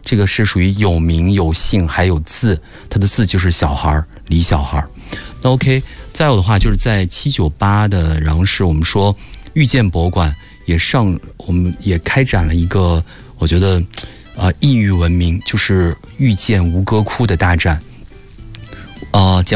这个是属于有名有姓还有字，它的字就是小孩李小孩。那 OK， 再有的话就是在798的然后是我们说遇见博物馆我们也开展了一个我觉得异域文明，就是遇见吴哥窟的大展。